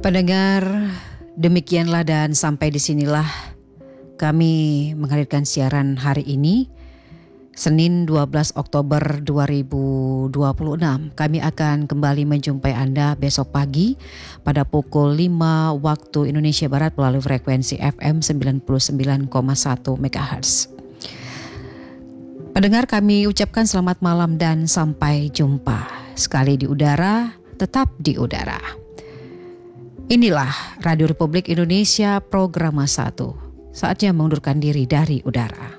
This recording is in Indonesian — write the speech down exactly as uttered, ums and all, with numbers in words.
Pendengar, demikianlah dan sampai di sinilah kami menghadirkan siaran hari ini, Senin dua belas Oktober dua ribu dua puluh enam. Kami akan kembali menjumpai Anda besok pagi pada pukul lima waktu Indonesia Barat melalui frekuensi F M sembilan puluh sembilan koma satu megahertz. Pendengar, kami ucapkan selamat malam dan sampai jumpa. Sekali di udara, tetap di udara. Inilah Radio Republik Indonesia Programa satu. Saatnya mengundurkan diri dari udara.